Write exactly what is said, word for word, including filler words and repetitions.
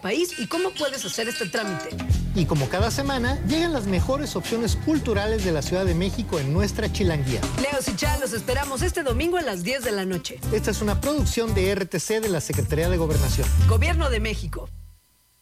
país y cómo puedes hacer este trámite. Y como cada semana, llegan las mejores opciones culturales de la Ciudad de México en nuestra Chilanguía. Leos y Chá, los esperamos este domingo a las diez de la noche. Esta es una producción de R T C de la Secretaría de Gobernación. Gobierno de México.